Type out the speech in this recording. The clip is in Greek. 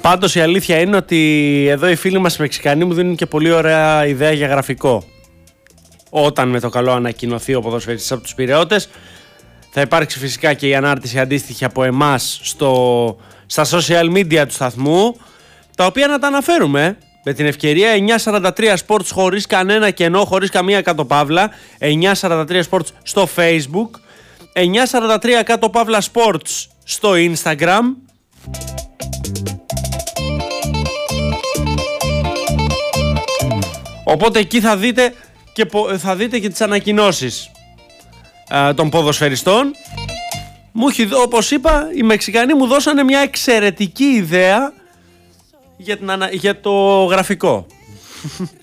Πάντως η αλήθεια είναι ότι εδώ οι φίλοι μας οι Μεξικανοί μου δίνουν και πολύ ωραία ιδέα για γραφικό. Όταν με το καλό ανακοινωθεί ο ποδοσφαιριστής από τους Πειραιώτες, θα υπάρξει φυσικά και η ανάρτηση αντίστοιχη από εμάς στα social media του σταθμού, τα οποία να τα αναφέρουμε με την ευκαιρία. 943 Sports χωρίς κανένα κενό, χωρίς καμία κάτω παύλα. 943 Sports στο Facebook, 943 κάτω παύλα Sports στο Instagram. Οπότε εκεί θα δείτε και τις ανακοινώσεις των ποδοσφαιριστών. Όπως είπα, οι Μεξικανοί μου δώσανε μια εξαιρετική ιδέα για το γραφικό.